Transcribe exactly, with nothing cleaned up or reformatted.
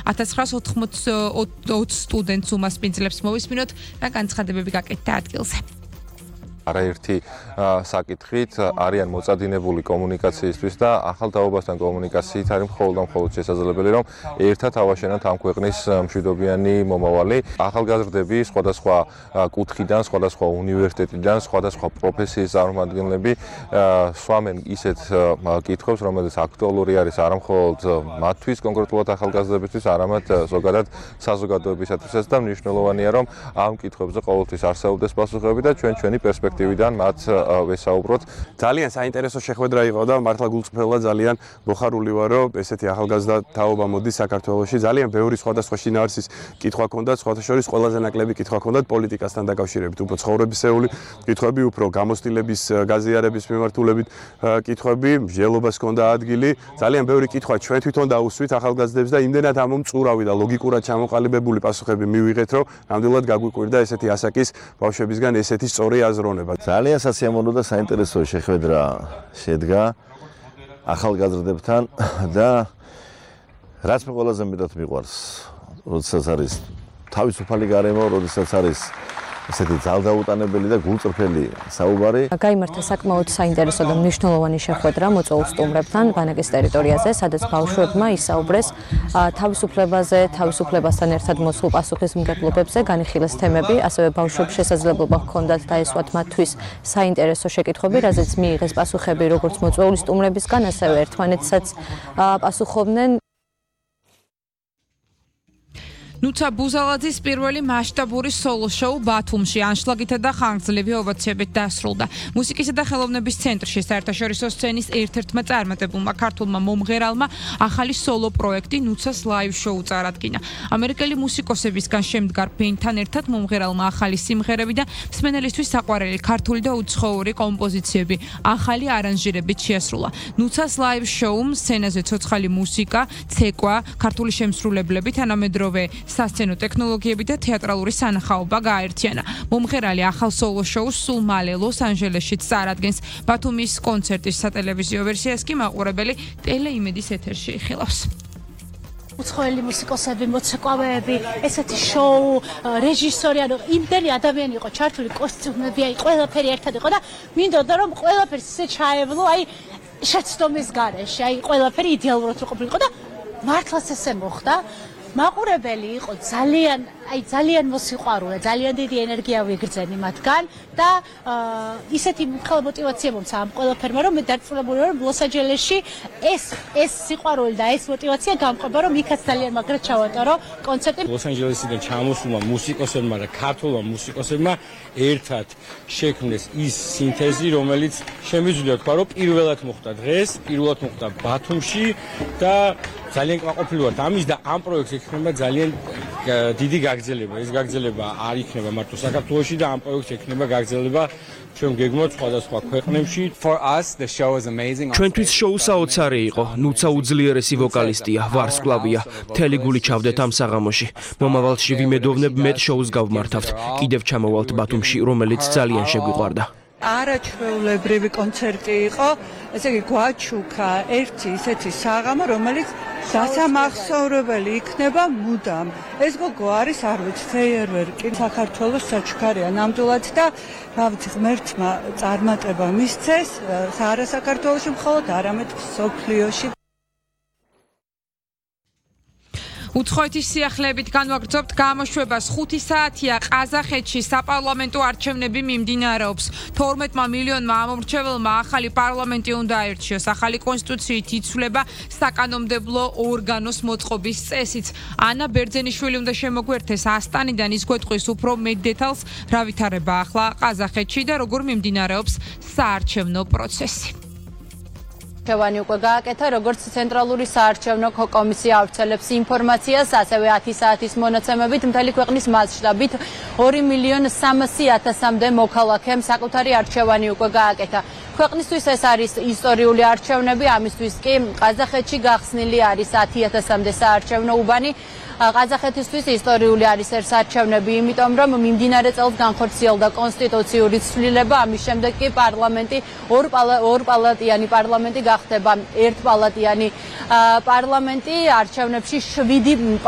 ათას ცხრაას ოცდაოც სტუდენტს უმასპინძლებს. მოვისმინოთ რა განცხადებები გაკეთდა ადგილზე. არაერთი საკითხით არიან მოწადინებული კომუნიკაციისთვის და ახალ თაობასთან კომუნიკაციით არის მხოლოდ და მხოლოდ შესაძლებელი, რომ ერთად ავაშენოთ ამ ქვეყნის მშვიდობიანი მომავალი. ახალგაზრდები სხვადასხვა კუთხიდან, სხვადასხვა უნივერსიტეტიდან, სხვადასხვა პროფესიის წარმომადგენლები სვამენ ისეთ კითხვებს, რომელიც აქტუალური არის არა მხოლოდ მათთვის, კონკრეტულად ახალგაზრდებისთვის, არამედ ზოგადად საზოგადოებისათვისაც და მნიშვნელოვანია, რომ ამ კითხვებზე ყოველთვის არსებობდეს პასუხები და ჩვენ ჩვენი პერსპექტივიდან პერსპექტივიდან მათ ვესაუბროთ. ძალიან საინტერესო შეხვედრა იყო და მართლა გულწრფელად ძალიან მოხარული ვარ, რომ ესეთი ახალგაზრდა თაობა მოდის საქართველოში. ძალიან ბევრი სხვადასხვა შინაარსის კითხვა ჰქონდათ, სხვათა შორის ყველაზე ნაკლები კითხვა ჰქონდათ პოლიტიკასთან დაკავშირებით, უფრო ცხოვრებისეული კითხვები, უფრო გამოცდილების გაზიარების მიმართულებით კითხვები, მსჯელობას ჰქონდა ადგილი. ძალიან ბევრი კითხვა ჩვენ თვითონ დაუსვით ახალგაზრდებს და იმდენად ამომწურავი და ლოგიკურად ჩამოყალიბებული პასუხები მივიღეთ, რომ ნამდვილად გაგვიკვირდა ესეთი ასაკის ბავშვებისგან ესეთი სწორი აზროვნება. ძალიან სასიამოვნო და საინტერესო შეხვედრა შედგა ახალგაზრდებთან და რაც მე ყველაზე მეტად მიყვარს, როდესაც არის თავისუფალი გარემო, როდესაც არის ესეთი ძალდაუტანებელი და გულწრფელი საუბარი. გაიმართა საკმაოდ საინტერესო და მნიშვნელოვანი შეხვედრა მოწვეულ სტუმრებთან ბანაკის ტერიტორიაზე, სადაც ბავშვებმა ისაუბრეს თავისუფლებაზე, თავისუფლებასთან ერთად მოსულ პასუხისმგებლობებზე, განიხილეს თემები, ასევე ბავშვებს შესაძლებლობა ჰქონდათ დაესვათ მათთვის საინტერესო შეკითხვები, რაზეც მიიღეს პასუხები როგორც მოწვეული სტუმრებისგან, ასევე ერთმანეთსაც პასუხობდნენ. ნუცა ბუზალაძის პირველი მასშტაბური სოლო შოუ ბათუმში ანშლაგითა და ხანგრძლივი ოვაციებით დასრულდა. მუსიკისა და ხელოვნების ცენტრში საერთაშორისო სცენის ერთ-ერთმა წარმატებულმა ქართულმა მომღერალმა ახალი სოლო პროექტი ნუცას ლაივ შოუ წარადგინა. ამერიკელი მუსიკოსებისგან შემდგარ ბენდთან ერთად მომღერალმა ახალი სიმღერები და მსმენელისთვის საყვარელი ქართული და უცხოური კომპოზიციები ახალი არანჟირებით შეასრულა. ნუცას ლაივ შოუმ სცენაზე ცოცხალი მუსიკა, ცეკვა, ქართული შემსრულებლები, თანამედროვე სასცენო ტექნოლოგიები და თეატრალური სანახაობა გააერთიანა. მომღერალი ახალ სოლო შოუს სულ მალე ლოს-ანჯელესში წარადგენს. ბათუმის კონცერტის სატელევიზიო ვერსიას კი მაყურებელი ტელეიმედის ეთერში იხილავს. უცხოელი მუსიკოსები, მოცეკვავეები, ესეთი შოუ, რეჟისორი, ანუ იმდენი ადამიანი იყო ჩართული, კოსტიუმები, აი ყველაფერი ერთად იყო და მინდოდა რომ ყველაფერს ისე ჩაევლო, აი შეცდომის გარეშე, აი ყველაფერი იდეალურად რო ყოფილიყო და მართლაც ესე მოხდა. მაყურებელი იყო ძალიან, აი ძალიან მოსიყვარულე, ძალიან დიდი ენერგია ვიგრძენი მათგან და ისეთი მხოლოდ мотиваცია მომცა ამ ყველაფერმა, რომ მე დარწმუნებული ვარ, რომ ლოს-ანჯელესში ეს ეს სიყვარული და ეს мотиваცია გამყვება, რომ იქაც ძალიან მაგრად ჩავატარო კონცერტი. ლოს-ანჯელესიდან ჩამოსულმა მუსიკოსებმა და ქართულმა მუსიკოსებმა ერთად შექმნეს ის სინთეზი, რომელიც შემიძლია თქვა, რომ პირველად მოხდა დღეს, პირველად მოხდა ბათუმში და ძალიან კმაყოფილი ვართ ამის და ამ პროექტს ექნება ძალიან დიდი გაგრძელება. ეს გაგრძელება არ იქნება მარტო საქართველოში და ამ პროექტს ექნება გაგრძელება ჩვენ გეგმოთ სხვადასხვა ქვეყნებში. ჩვენთვის შოუ საოცარი იყო. ნუცა უძლიერესი ვოკალისტია, ვარსკვლავია. მთელი გული ჩავდეთ ამ საღამოში. მომავალში ვიმედოვნებ მეტ შოუს გავმართავთ. კიდევ ჩამოვალთ ბათუმში, რომელიც ძალიან შეგვიყვარდა. არაჩვეულებრივი კონცერტი იყო, ესე იგი გვაჩუქა ერთი ისეთი საღამო, რომელიც დასამახსოვრებელი იქნება მუდამ. ეს გოგო არის, არ ვიცი, ფეიერვერკი საქართველოს საჩქარია ნამდვილად და რა ვიცი, ღმერთმა წარმატება მისცეს, არა საქართველოში მხოლოდ, არამედ მსოფლიოში. უცხოეთის სიახლეებით განვაგრძობთ გამოშვებას. ხუთი საათია ყაზახეთში საპარლამენტო არჩევნები მიმდინარეობს. თორმეტმა მილიონმა ამომრჩეველმა ახალი პარლამენტი უნდა აირჩიოს. ახალი კონსტიტუციით იცვლება საკანონმდებლო ორგანოს მოწყობის წესიც. ანა ბერძენიშვილი უნდა შემოგვერთეს ასტანიდან, ის გვეტყვის უფრო მეტ დეტალს, რა ვითარება ახლა ყაზახეთში და როგორ მიმდინარეობს საარჩევნო პროცესი. არჩევანი უკვე გააკეთა, როგორც ცენტრალური საარჩევნო კომისია ავრცელებს ინფორმაციას, ასევე ათი საათის მონაცემებით მთელი ქვეყნის მასშტაბით ორი მილიონი სამასი ათასამდე მოქალაქემ საკუთარი არჩევანი უკვე გააკეთა. ქვეყნისთვის ეს არის ისტორიული არჩევნები, ამისთვის კი ყაზახეთში გახსნილი არის ათი ათასამდე საარჩევნო უბანი. ყაზახეთისთვის ისტორიული არის ეს არჩევნები, იმიტომ რომ მიმდინარე წელს განხორციელდა კონსტიტუციური ცვლილება, ამის შემდეგ კი პარლამენტი ორპალატიანი პარლამენტი გახდება ერთპალატიანი პარლამენტი, არჩევნებში შვიდი